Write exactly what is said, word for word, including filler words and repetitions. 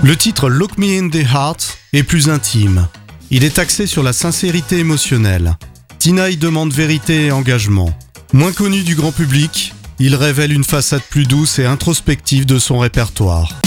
Le titre Look Me in the Heart est plus intime. Il est axé sur la sincérité émotionnelle. Tina y demande vérité et engagement. Moins connu du grand public, il révèle une façade plus douce et introspective de son répertoire.